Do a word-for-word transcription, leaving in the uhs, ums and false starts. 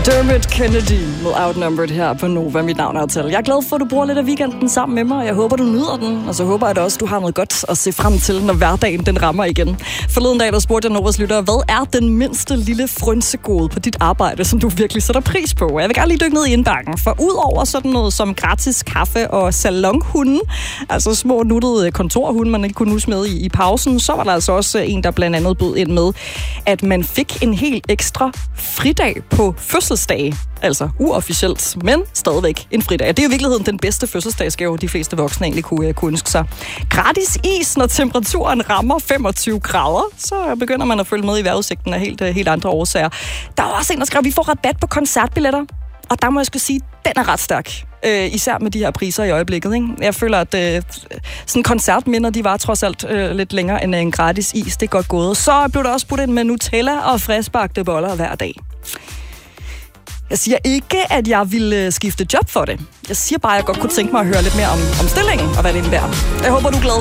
Dermot Kennedy med Outnumbered her på Nova. Mit navn er Tal. Jeg er glad for, at du bruger lidt af weekenden sammen med mig. Jeg håber, du nyder den, og så håber jeg da også, du har noget godt at se frem til, når hverdagen den rammer igen. Forleden dag, der spurgte jeg Novas lyttere, hvad er den mindste lille frynsegode på dit arbejde, som du virkelig sætter pris på? Jeg vil gerne lige dykke ned i indbakken, for udover sådan noget som gratis kaffe og salonhunden, altså små nuttede kontorhunde, man ikke kunne nus med i, i pausen, så var der altså også en, der blandt andet bød ind med, at man fik en helt ekstra fridag på fødselsdage. Altså uofficielt, men stadigvæk en fridag. Det er i virkeligheden den bedste fødselsdagsgave, de fleste voksne egentlig kunne, kunne ønske sig. Gratis is, når temperaturen rammer femogtyve grader, så begynder man at følge med i vejrudsigten af helt, helt andre årsager. Der er også en, der skrev, at vi får rabat på koncertbilletter. Og der må jeg skulle sige, at den er ret stærk. Øh, især med de her priser i øjeblikket. Ikke? Jeg føler, at øh, sådan koncertminder, de var trods alt øh, lidt længere end en gratis is. Det er godt gået. Så blev der også budt ind med Nutella og friskbagte boller hver dag. Jeg siger ikke, at jeg ville skifte job for det. Jeg siger bare, at jeg godt kunne tænke mig at høre lidt mere om, om stillingen og hvad det indebærer. Jeg håber, du er glad